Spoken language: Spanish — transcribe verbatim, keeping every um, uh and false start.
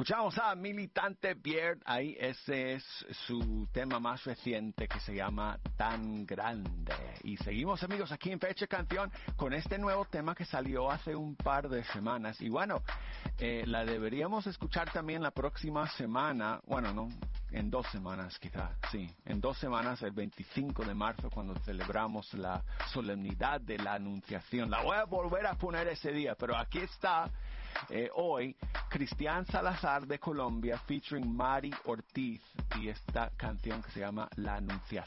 Escuchamos a Militante Beard, ahí ese es su tema más reciente que se llama Tan Grande. Y seguimos, amigos, aquí en Fecha Canción con este nuevo tema que salió hace un par de semanas. Y bueno, eh, la deberíamos escuchar también la próxima semana, bueno, no, en dos semanas quizá, sí, en dos semanas, el veinticinco de marzo, cuando celebramos la solemnidad de la Anunciación. La voy a volver a poner ese día, pero aquí está eh, hoy Cristian Salazar de Colombia featuring Mari Ortiz y esta canción que se llama La Anunciación.